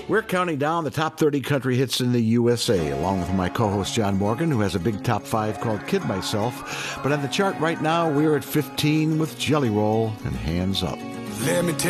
We're counting down the top 30 country hits in the USA, along with my co-host John Morgan, who has a big top 5 called Kid Myself. But on the chart right now, we're at 15 with Jelly Roll and Hands Up. Let me tell